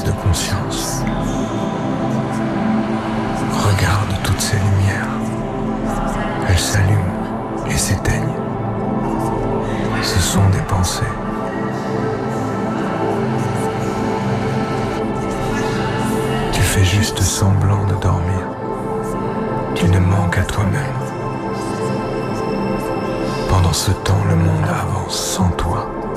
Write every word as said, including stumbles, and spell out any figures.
de conscience. Regarde toutes ces lumières. Elles s'allument et s'éteignent. Ce sont des pensées. Tu fais juste semblant de dormir. Tu ne manques à toi-même. Pendant ce temps, le monde avance sans toi.